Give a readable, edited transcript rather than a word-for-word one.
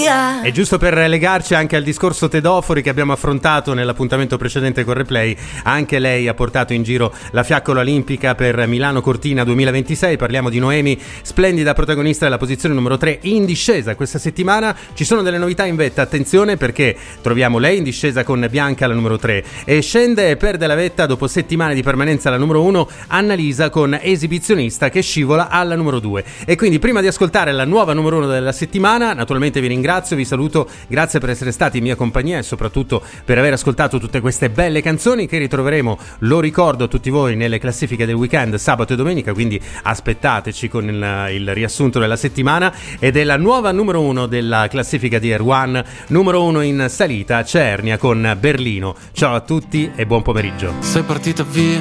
via. E giusto per legarci anche al discorso Tedofori che abbiamo affrontato nell'appuntamento precedente con Replay, anche lei ha portato in giro la fiaccola olimpica per Milano Cortina 2026. Parliamo di Noemi, splendida protagonista della posizione numero 3 in discesa. Questa settimana ci sono delle novità in vetta, attenzione, perché troviamo lei in discesa con Bianca alla numero 3 e scende e perde la vetta dopo settimane di permanenza alla numero 1 Annalisa con Esibizionista, che scivola alla numero 2. E quindi prima di ascoltare la nuova numero 1 della settimana, naturalmente vi ringrazio, vi saluto, grazie per essere stati in mia compagnia e soprattutto per aver ascoltato tutte queste belle canzoni che ritroveremo, lo ricordo a tutti voi, nelle classifiche del weekend sabato e domenica, quindi aspettateci con il riassunto della settimana. Ed è la nuova numero 1 della classifica di Air One, numero 1 in salita, Cernia con Berlino. Ciao a tutti e buon pomeriggio. Sei partita via